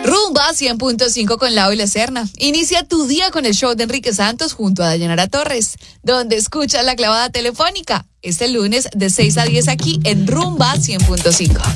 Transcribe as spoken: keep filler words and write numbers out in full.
Rumba cien punto cinco con Lau y La Serna. Inicia tu día con el show de Enrique Santos junto a Dayanara Torres, donde escuchas la clavada telefónica este lunes de seis a diez aquí en Rumba cien punto cinco.